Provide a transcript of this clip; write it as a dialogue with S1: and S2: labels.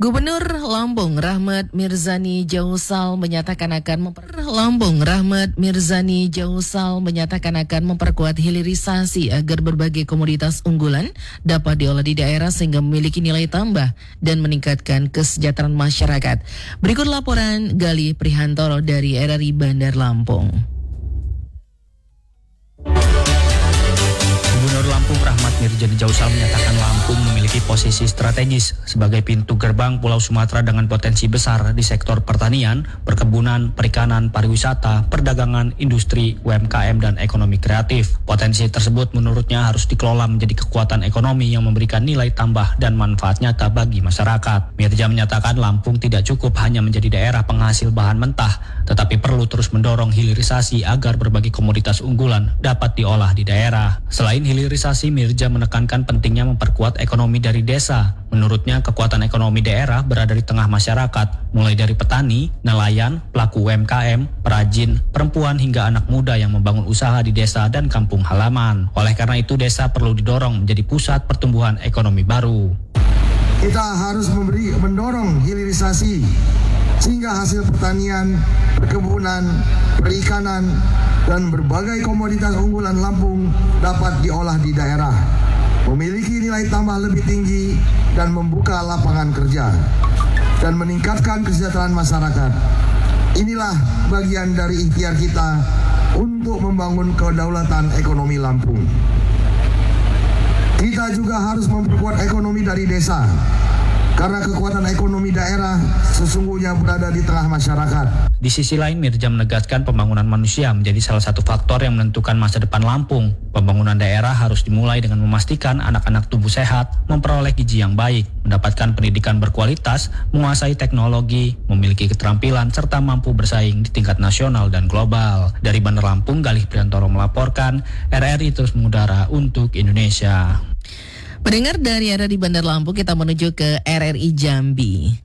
S1: Gubernur Lampung Rahmat Mirzani Jausal menyatakan akan memperkuat hilirisasi agar berbagai komoditas unggulan dapat diolah di daerah sehingga memiliki nilai tambah dan meningkatkan kesejahteraan masyarakat. Berikut laporan Gali Prihantoro dari RRI Bandar Lampung.
S2: Gubernur Lampung Rahmat Mirzani Jausal menyatakan Lampung memiliki posisi strategis sebagai pintu gerbang Pulau Sumatera dengan potensi besar di sektor pertanian, perkebunan, perikanan, pariwisata, perdagangan, industri, UMKM, dan ekonomi kreatif. Potensi tersebut menurutnya harus dikelola menjadi kekuatan ekonomi yang memberikan nilai tambah dan manfaat nyata bagi masyarakat. Mirza menyatakan Lampung tidak cukup hanya menjadi daerah penghasil bahan mentah, tetapi perlu terus mendorong hilirisasi agar berbagai komoditas unggulan dapat diolah di daerah. Selain hilirisasi, Mirza menekankan pentingnya memperkuat ekonomi dari desa. Menurutnya, kekuatan ekonomi daerah berada di tengah masyarakat, mulai dari petani, nelayan, pelaku UMKM, perajin, perempuan hingga anak muda yang membangun usaha di desa dan kampung halaman. Oleh karena itu, desa perlu didorong menjadi pusat pertumbuhan ekonomi baru.
S3: Kita harus mendorong hilirisasi sehingga hasil pertanian, perkebunan, perikanan, dan berbagai komoditas unggulan Lampung dapat diolah di daerah, memiliki nilai tambah lebih tinggi dan membuka lapangan kerja, dan meningkatkan kesejahteraan masyarakat. Inilah bagian dari ikhtiar kita untuk membangun kedaulatan ekonomi Lampung. Kita juga harus memperkuat ekonomi dari desa, karena kekuatan ekonomi daerah sesungguhnya berada di tengah masyarakat.
S2: Di sisi lain, Mirza menegaskan pembangunan manusia menjadi salah satu faktor yang menentukan masa depan Lampung. Pembangunan daerah harus dimulai dengan memastikan anak-anak tumbuh sehat, memperoleh gizi yang baik, mendapatkan pendidikan berkualitas, menguasai teknologi, memiliki keterampilan, serta mampu bersaing di tingkat nasional dan global. Dari Bandar Lampung, Gali Prihantoro melaporkan, RRI terus mengudara untuk Indonesia.
S1: Pendengar dari RRI Bandar Lampung, kita menuju ke RRI Jambi.